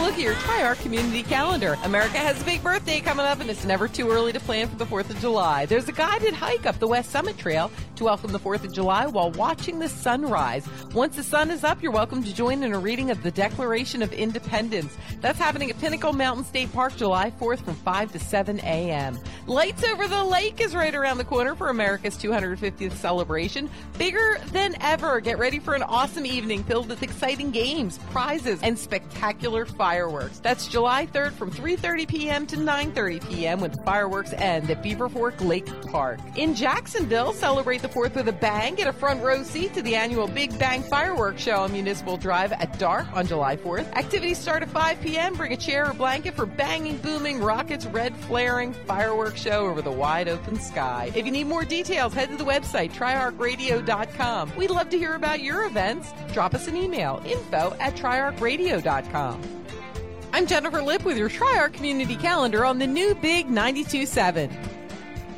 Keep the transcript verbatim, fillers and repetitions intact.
look at your TriArc community calendar. America has a big birthday coming up, and it's never too early to plan for the fourth of July. There's a guided hike up the West Summit Trail to welcome the fourth of July while watching the sunrise. Once the sun is up, you're welcome to join in a reading of the Declaration of Independence. That's happening at Pinnacle Mountain State Park July fourth from five to seven a.m. Lights Over the Lake is right around the corner for America's two hundred fiftieth celebration. Bigger than ever. Get ready for an awesome evening filled with exciting games, prizes, and spectacular fireworks. That's July third from three thirty p.m. to nine thirty p.m. when the fireworks end at Beaver Fork Lake Park. In Jacksonville, celebrate the fourth with a bang. Get a front row seat to the annual Big Bang Fireworks Show on Municipal Drive at dark on July fourth. Activities start at five p.m. Bring a chair or blanket for banging, booming, rockets, red flaring fireworks show over the wide open sky. If you need more details, head to the website, tri arc radio dot com. We'd love to hear about your events. Drop us an email, info at tri arc radio dot com. I'm Jennifer Lipp with your TriArc Community Calendar on the new Big ninety-two point seven.